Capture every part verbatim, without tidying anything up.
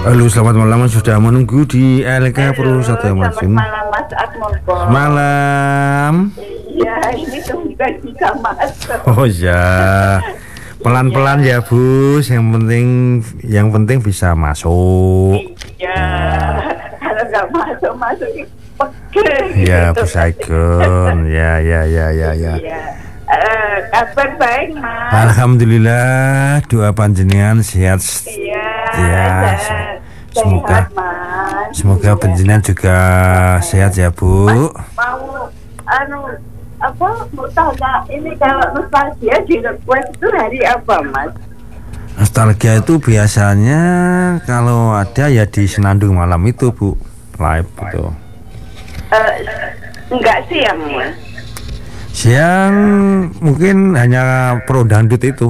Halo, selamat malam. Sudah menunggu di L K Pro satu ya Mas. Selamat malam Mas Atmoko. Malam. Iya, ini tumben bisa masuk. Oh ya, pelan-pelan ya Bu. Yang penting, yang penting bisa masuk. Iya, kalau nggak masuk masuk pegel. Ya Bu Saigon. Ya ya ya ya ya. Uh, kabar baik Mas. Alhamdulillah, doa panjenengan sehat. Iya. Ya, sehat, semoga Mas. semoga Iya. panjenengan juga sehat ya Bu. Mas, mau anu apa mau tanya ini kalau nostalgia di request itu hari apa Mas? Nostalgia itu biasanya kalau ada ya di Senandung malam itu Bu, live gitu. Uh, enggak siang Mas. Siang mungkin hanya pro dangdut itu.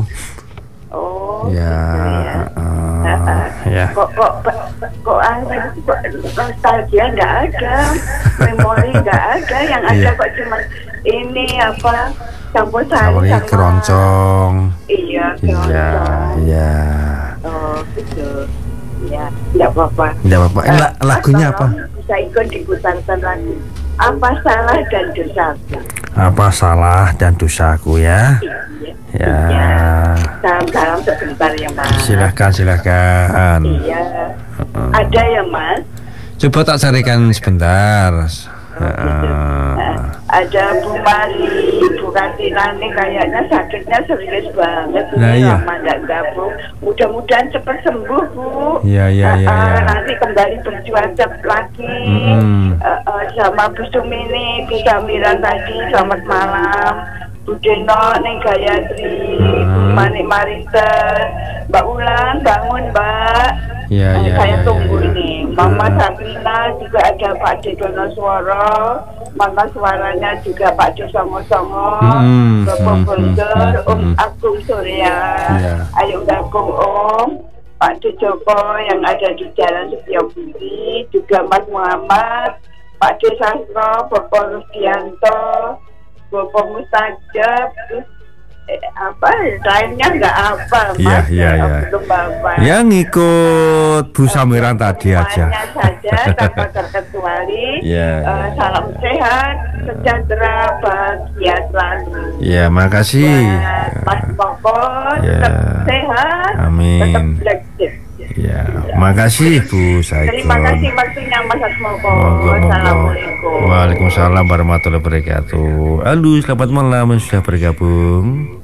Oh. Ya, Gitu ya. uh, uh, ya. Kok kok kok ada kok nostalgia nggak ada, memori nggak ada, yang ada Iya. kok cuma ini apa campur Sari sari sama keroncong. Iya, Iya, keroncong. iya. Oh gitu. Ya, nggak apa-apa. Tidak apa-apa. Eh, la- lagunya apa? Bisa ikut diputarkan lagi. Apa salah dan dosaku? Apa salah dan dosaku ya? Iya. Ya. Iya. Salam-salam sebentar ya Mas. Silahkan, silahkan. Iya. Ada ya Mas? Coba tak carikan sebentar. Gitu. Nah, ada Bu Mari, Bu Kartina nih kayaknya sakitnya serius banget. Nah, Ini iya. lama nggak gabung. Mudah-mudahan cepat sembuh Bu. Iya, iya, iya, Ah, ah, iya. nanti kembali bercuaca lagi. Mm-mm. Ah, ah, sama Bu Sumini, Bu Samiran tadi selamat malam. Bu Deno, Neng Gayatri, Bu Hmm. Manik Marinten, Mbak Ulan bangun Mbak. Iya, Eh, iya, saya iya, tunggu iya. ini. Mama Hmm. Sabrina juga ada Pak Dedono Suara, Mama suaranya juga Pak De Songo Songo, Hmm, Bapak hmm, Bonder, hmm, Om hmm. Agung Surya, Iya. Ayo gabung Om, Pak De Joko yang ada di Jalan Setiabudi, juga Mas Muhammad, Pak De Sastro, Bapak Rudianto, Bapak Mustajab, terus eh, apa lainnya nggak apa Mas? Iya, iya, Eh, iya. belum Bapak. Ya ngikut Bu Samiran tadi aja. Semuanya saja tanpa terkecuali. Iya, Eh, iya, salam sehat, sejahtera, bahagia selalu. Ya, makasih. Buat Mas Koko Ya. tetap sehat, Amin. tetap flexib. Ya, makasih Bu Terima kasih Saigon. waktunya Mas Asmoko. Monggo, monggo. Assalamualaikum. Waalaikumsalam warahmatullahi wabarakatuh. Halo, selamat malam, sudah bergabung.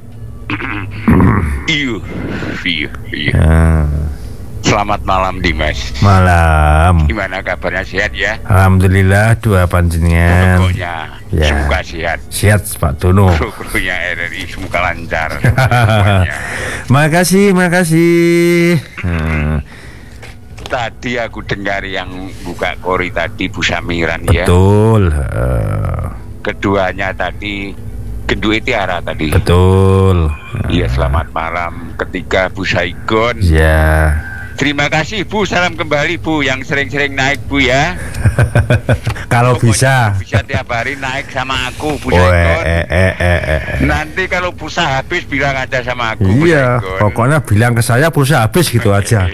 Iya, iya, iya. Ya, Selamat malam Dimas. malam. Gimana kabarnya, sehat ya? Alhamdulillah, doa panjenengan Pokoknya Ya. semoga sehat. sehat Pak Dono. Pokoknya R R I semoga lancar. Semuanya. Makasih, makasih. Hmm, Tadi aku dengar yang buka kori tadi Bu Samiran ya. betul, eh, Keduanya tadi Genduk Tiara tadi. betul. Iya, selamat malam. Ketiga Bu Saigon. Ya. Terima kasih Bu, salam kembali Bu yang sering-sering naik Bu ya. Kalau Pokoknya bisa. bisa tiap hari naik sama aku Bu Oh, eh, Saigon. eh, eh, eh, eh. Nanti kalau pulsa habis bilang aja sama aku Bu Iya, Saigon. pokoknya bilang ke saya pulsa habis gitu aja.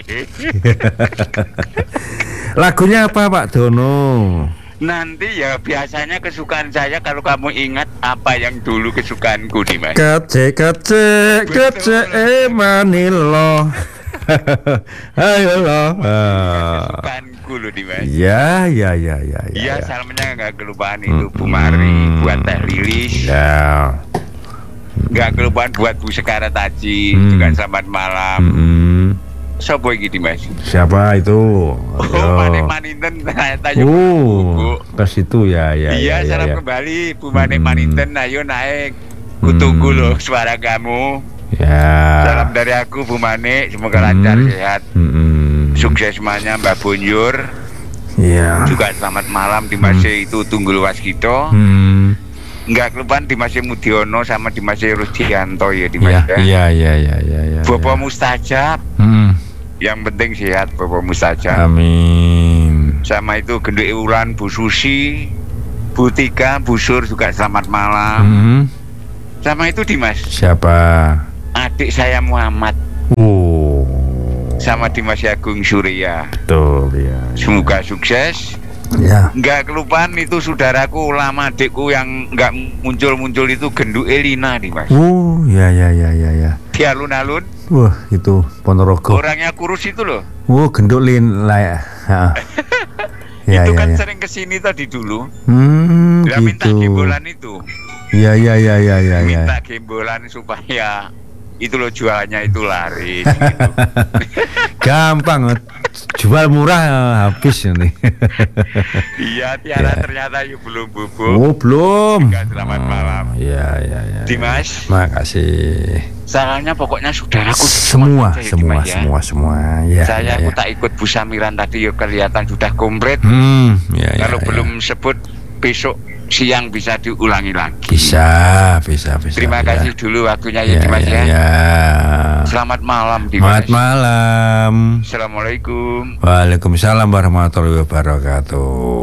Lagunya apa Pak Dono? Nanti ya biasanya kesukaan saya kalau kamu ingat apa yang dulu kesukaanku Dimas. Kece kece kece eh manilo. Ayo loh. Kesukaanku loh Dimas. Ya ya ya ya ya. Iya, ya. salamnya nggak kelupaan itu Bu Mari, buat Teh Lilis, Ya. nggak kelupaan buat Bu Sekara Taji, Hmm. juga selamat malam. Mm-mm. Sopo iki Dimas? Siapa itu? Oh, Ayo. Manik Maninten, tanya Oh, ke situ ya ya. Iya, ya, salam ya, ya. kembali Bu Manik Hmm. Maninten, ayo naik. Kutunggu Hmm. loh suara kamu. Ya. Salam dari aku Bu Manik, semoga lancar Hmm. sehat. Mm-mm. Sukses semuanya Mbak Bunjur. Ya. Juga selamat malam Dimas itu Tunggul Waskito. Hmm. Enggak kelupaan Dimas Mudiono sama Dimas Rusdianto ya Iya Dimas ya. iya iya iya iya. ya, Bapak ya. Mustajab, Hmm. yang penting sehat Bapak Mustajab. Amin. Sama itu Genduk Ulan, Bu Susi, Bu Tika, Bu Sur juga selamat malam. Hmm. Sama itu Dimas, Siapa? adik saya Muhammad. Oh. bersama Dimas Agung Surya. Betul ya. Semoga sukses. Ya. Nggak kelupaan itu saudaraku lama adikku yang nggak muncul-muncul itu Genduk Elina nih Mas. Oh ya ya ya ya ya. Di alun-alun. Wah itu Ponorogo. Orangnya kurus itu loh. Oh Genduk Lin lah ya. Ya, itu ya, kan ya. sering kesini tadi dulu. Hmm, Dia gitu. minta gembolan itu. Iya iya iya iya iya. Minta gembolan supaya itu loh jualannya itu laris gitu. Gampang, jual murah habis ini. Iya Tiara Ya. ternyata yuk belum bubuk. Oh belum. Enggak, selamat malam. Iya iya iya. Dimas. Makasih. Salahnya pokoknya saudaraku Semua saja ya, semua Dimas, ya. semua semua. Ya, Saya ya, aku ya. tak ikut Bu Samiran tadi yuk kelihatan sudah komplit. Hmm, ya, ya, Kalau ya. belum sebut besok siang bisa diulangi lagi. Bisa bisa bisa. Terima bisa. kasih dulu waktunya ya, Ya, Dimas ya, ya. ya. Selamat malam Dimas. Selamat malam. Assalamualaikum. Waalaikumsalam warahmatullahi wabarakatuh.